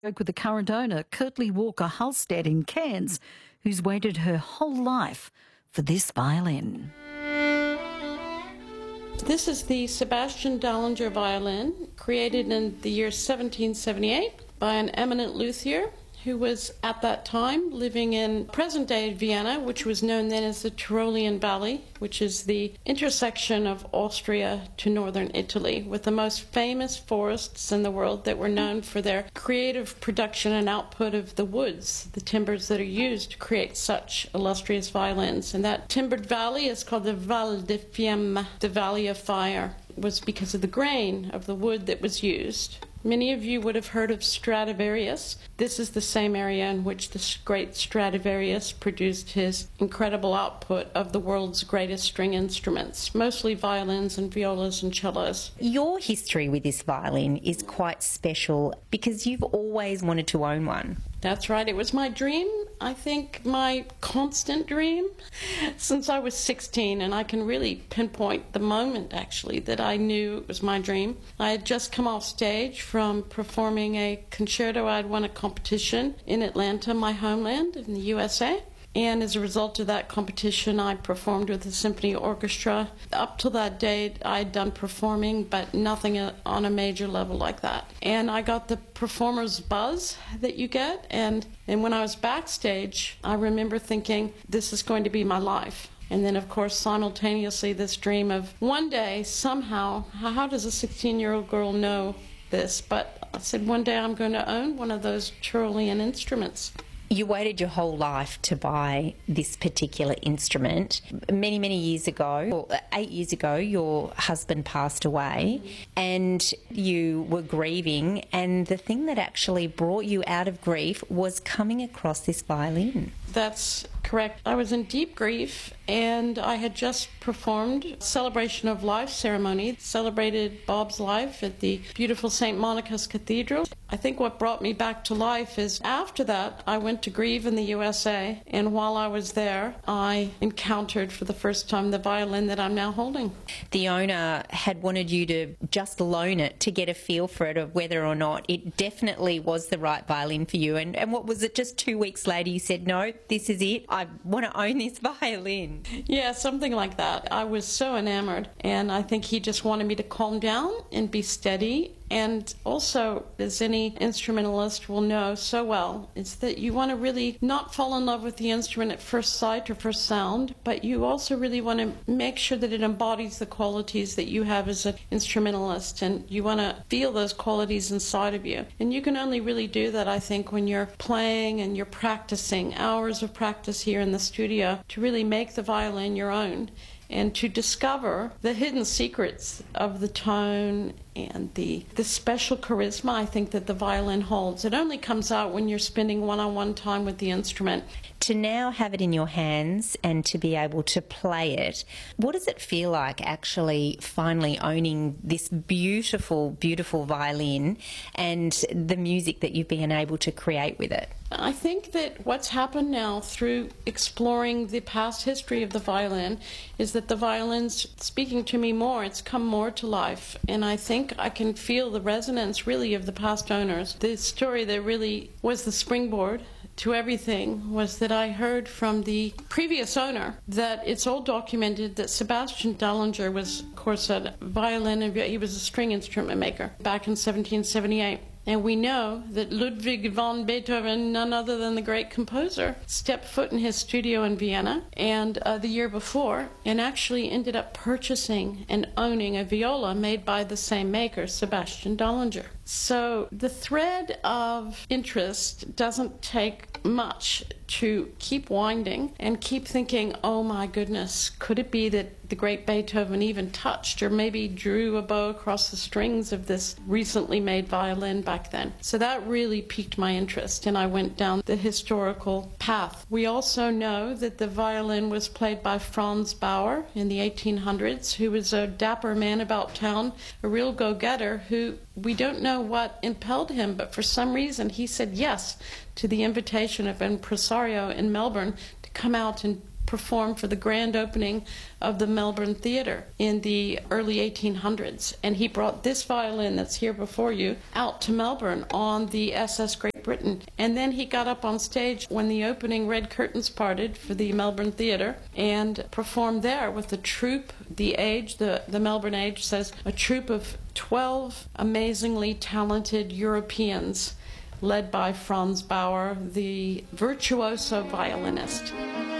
Spoke with the current owner, Kirtley Walker Halstead in Cairns, who's waited her whole life for this violin. This is the Sebastian Dallinger violin, created in the year 1778 by an eminent luthier who was at that time living in present-day Vienna, which was known then as the Tyrolean Valley, which is the intersection of Austria to northern Italy, with the most famous forests in the world that were known for their creative production and output of the woods, the timbers that are used to create such illustrious violins. And that timbered valley is called the Val de Fiemme, the Valley of Fire. It was because of the grain of the wood that was used. Many of you would have heard of Stradivarius. This is the same area in which the great Stradivarius produced his incredible output of the world's greatest string instruments, mostly violins and violas and cellos. Your history with this violin is quite special because you've always wanted to own one. That's right. It was my dream, I think my constant dream, since I was 16, and I can really pinpoint the moment, actually, that I knew it was my dream. I had just come off stage from performing a concerto. I'd won a competition in Atlanta, my homeland, in the USA. And as a result of that competition, I performed with the symphony orchestra. Up till that date, I'd done performing, but nothing on a major level like that. And I got the performer's buzz that you get. And when I was backstage, I remember thinking, this is going to be my life. And then, of course, simultaneously, this dream of one day, somehow, how does a 16-year-old girl know this? But I said, one day I'm going to own one of those Tyrolean instruments. You waited your whole life to buy this particular instrument. Many, many years ago, 8 years ago, your husband passed away and you were grieving, and the thing that actually brought you out of grief was coming across this violin. That's correct. I was in deep grief, and I had just performed a celebration of life ceremony, celebrated Bob's life at the beautiful St. Monica's Cathedral. I think what brought me back to life is after that, I went to grieve in the USA, and while I was there, I encountered for the first time the violin that I'm now holding. The owner had wanted you to just loan it to get a feel for it, of whether or not it definitely was the right violin for you. And what was it, just 2 weeks later you said, no, this is it, I want to own this violin? Yeah, something like that. I was so enamored, and I think he just wanted me to calm down and be steady. And also, as any instrumentalist will know so well, it's that you want to really not fall in love with the instrument at first sight or first sound, but you also really want to make sure that it embodies the qualities that you have as an instrumentalist, and you want to feel those qualities inside of you. And you can only really do that, I think, when you're playing and you're practicing, hours of practice here in the studio, to really make the violin your own, and to discover the hidden secrets of the tone and the special charisma I think that the violin holds. It only comes out when you're spending one-on-one time with the instrument. To now have it in your hands and to be able to play it, what does it feel like actually finally owning this beautiful, beautiful violin and the music that you've been able to create with it? I think that what's happened now through exploring the past history of the violin is that the violin's speaking to me more. It's come more to life, and I think I can feel the resonance really of the past owners. The story that really was the springboard to everything was that I heard from the previous owner that it's all documented that Sebastian Dallinger was, of course, a violin, and he was a string instrument maker back in 1778. And we know that Ludwig van Beethoven, none other than the great composer, stepped foot in his studio in Vienna and the year before, and actually ended up purchasing and owning a viola made by the same maker, Sebastian Dallinger. So the thread of interest doesn't take much to keep winding and keep thinking, oh my goodness, could it be that the great Beethoven even touched or maybe drew a bow across the strings of this recently made violin back then? So that really piqued my interest, and I went down the historical path. We also know that the violin was played by Franz Bauer in the 1800s, who was a dapper man about town, a real go-getter, who we don't know what impelled him, but for some reason he said yes to the invitation of an impresario in Melbourne to come out and perform for the grand opening of the Melbourne Theatre in the early 1800s. And he brought this violin that's here before you out to Melbourne on the SS Great Britain. And then he got up on stage when the opening red curtains parted for the Melbourne Theatre and performed there with the troupe. The Age, the Melbourne Age says, a troupe of 12 amazingly talented Europeans led by Franz Bauer, the virtuoso violinist.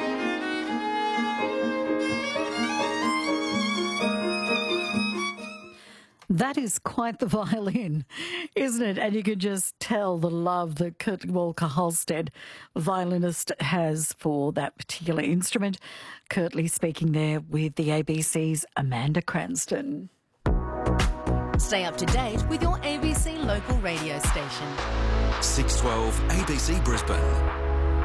That is quite the violin, isn't it? And you can just tell the love that Kurt Walker Halstead, violinist, has for that particular instrument. Curtly speaking there with the ABC's Amanda Cranston. Stay up to date with your ABC local radio station. 612 ABC Brisbane.